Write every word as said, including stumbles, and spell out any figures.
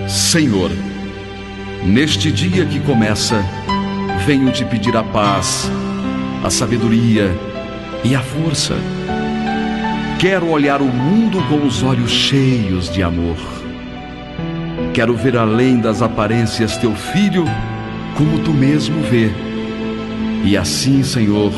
Senhor, neste dia que começa, venho te pedir a paz, a sabedoria e a força. Quero olhar o mundo com os olhos cheios de amor. Quero ver além das aparências teu filho, como tu mesmo vê. E assim, Senhor,